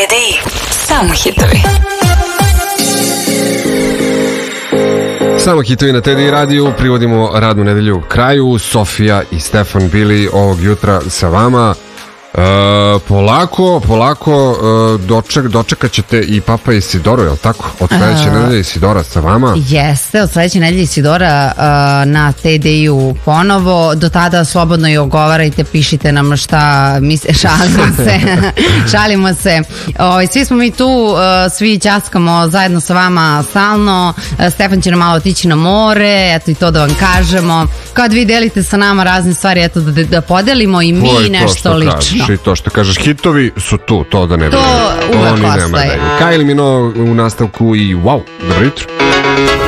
TDI. Samo hitovi. Samo hitovi na TDI radiju, privodimo radnu nedelju kraju. Sofija i Stefan bili ovog jutra sa vama. Polako dočekat ćete i Papa Isidoru, je li tako? Od sledeće nedelje Isidora sa vama. Jeste, od sledeće nedelje Isidora na TDI-u ponovo. Do tada slobodno i ogovarajte, pišite nam šta misle, šalimo se. Svi smo mi tu, svi ćaskamo zajedno sa vama stalno. Stefan će nam malo otići na more, eto i to da vam kažemo. Kad vi delite sa nama razne stvari, eto da podelimo i mi nešto lično. I to što kažeš, hitovi su tu, to da ne bi. To uvek ostaje. Kylie Minogue u nastavku i wow, dobro jutro.